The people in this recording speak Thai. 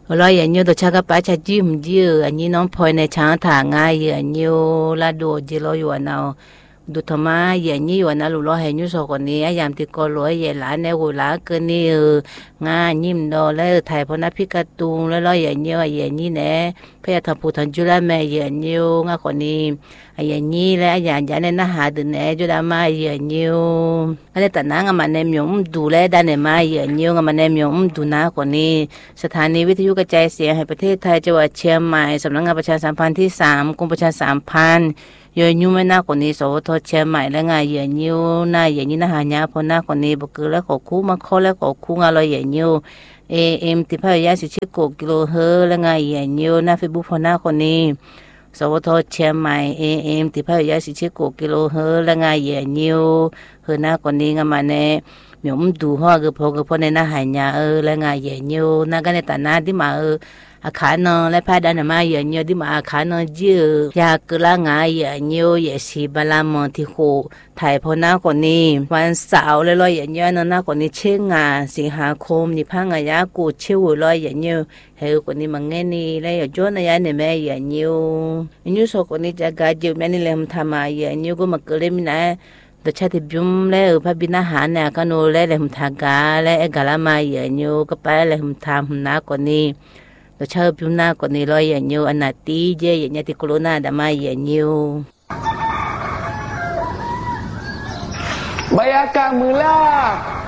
lo ya nyu to cha ka pa cha ji mu ji ani non phoi ne cha tha nga ya nyu la do ji lo yu naดูทำไมอย่างนี้วันนั้นลูกเราเห็นอยู่สองคนนี้ยามที่ก็รวยอย่างหลานเนี่ยกูหลานก็นี่งายิ้มดอแล้วถ่ายพนักพิกาตูงแล้วอย่างนี้อย่างนี้เนี่ยพยาทำผู้ทันจุฬาแม่อย่างนี้งาคนนี้อย่างนี้แล้วอย่างนี้น่าหาดูเนี่ยจุฬามาอย่างนี้ก็เลยแต่นั่งมันเนี่ยมีดูแลด้านเนี่ยมาอย่างนี้มันเนี่ยมีดูน้าคนนี้สถานีวิทยุกระจายเสียงแห่งประเทศไทยจังหวัดเชียงใหม่สำนักงานประชาสัมพันธ์ที่3กรมประชาสัมพันธ์ยอยูไม่น่าคนนี้สวทเชียงใหม่แล้วไงอย่างนี้น่าอย่างนี้น่าหายาพอหน้าคนนี้บุกแล้วขอคู่มาข้อแล้วขอคู่งานเราอย่างนี้AM ที่พยาสิชิโกกิโลเฮแล้วไงอย่างนี้น่าเฟซบุ๊กพอหน้าคนนี้สวทเชียงใหม่ AM ที่พยาสิชิโกกิโลเฮแล้วไงอย่างนี้เฮหน้าคนนี้งามาเนี่ยมีดูห่อคือพอในน่าหายาแล้วไงอย่างนี้น่ากันในตาหน้าที่มาอาคารนอนและพาดันมาอย่างเงี้ยที่มาอาคารนอนเยอะอยากกระงายอย่างเงี้ยอย่าชีบาลามอนที่โคถ่ายพอหน้าคนนี้วันเสาร์เลยลอยอย่างเงี้ยหน้าคนนี้เชื่องาสิงหาคมนี่พังอายากูเชื่อลอยอย่างเงี้ยเฮ้ยคนนี้มันเงี้ยนี่แล้วอย่าจ้วนอายาเนี่ยแม่อย่างเงี้ยนี่สองคนนี้จะกาจิวแม่นี่เลยทำมาอย่างเงี้ยก็มาเกิดเลยมินะแต่ชาติบุ้มแล้วพระบิณฑหารเนี่ยก็โน้แล้วเลยทำกาแล้วกาลามาอย่างเงี้ยก็ไปเลยทำหน้าคนนี้เราชอบพิมพ์หน้าคนนี้ลอยอย่างเงี้ยอันนั้นตีเจอย่างเงี้ยที่โคโรนาดามาอย่างเงี้ย Bayakang mula